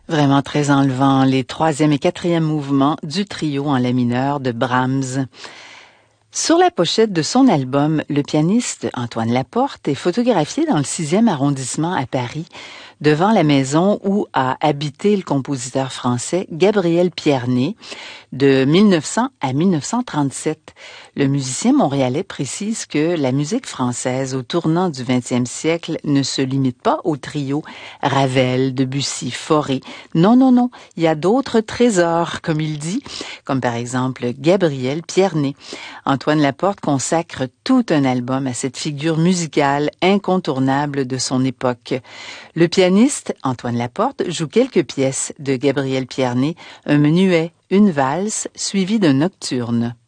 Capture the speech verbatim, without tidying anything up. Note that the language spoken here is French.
Vraiment très enlevant, les troisième et quatrième mouvements du trio en la mineur de Brahms. Sur la pochette de son album, le pianiste Antoine Laporte est photographié dans le sixième arrondissement à Paris, devant la maison où a habité le compositeur français Gabriel Pierné de mille neuf cents à mille neuf cent trente-sept. Le musicien montréalais précise que la musique française au tournant du vingtième siècle ne se limite pas au trio Ravel, Debussy, Fauré. Non, non, non, il y a d'autres trésors, comme il dit, comme par exemple Gabriel Pierné. Antoine Laporte consacre tout un album à cette figure musicale incontournable de son époque. Le pianiste Antoine Laporte joue quelques pièces de Gabriel Pierné, un menuet, une valse, suivie d'un nocturne.